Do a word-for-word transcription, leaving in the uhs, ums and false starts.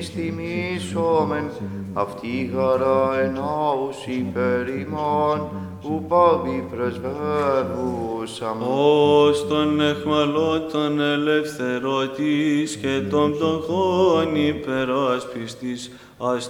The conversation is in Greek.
Τιμήσομεν αυτή χαρά ενάους υπέρ ημών, που πάβει πρεσβεύουσαμε. Ως τον εχμαλώτων ελευθερώτης και των πτωχών υπεράσπιστης, ας